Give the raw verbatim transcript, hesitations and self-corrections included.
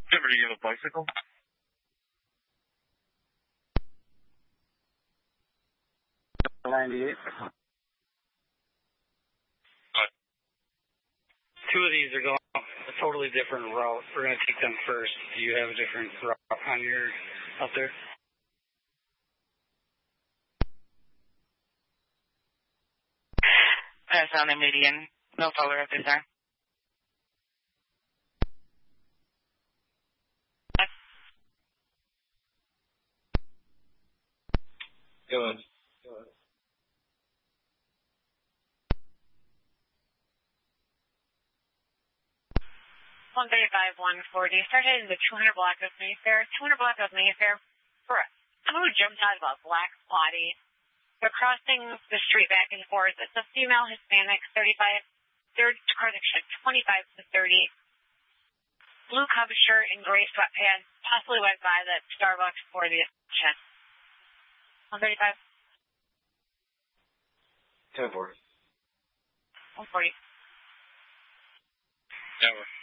Somebody get a bicycle? ninety-eight. What? Two of these are going a totally different route. We're going to take them first. Do you have a different route on your, up there? That's on the median. No follow-up this time. Go on. one thirty-five, one forty. Started in the two hundred block of Mayfair. two hundred block of Mayfair. For someone who jumped out of a black body. They're crossing the street back and forth. It's a female Hispanic, thirty-five, third, correction, twenty-five to thirty. Blue cover shirt and gray sweatpants. Possibly went by the Starbucks for the attention. one thirty-five. ten forty. one forty. Network.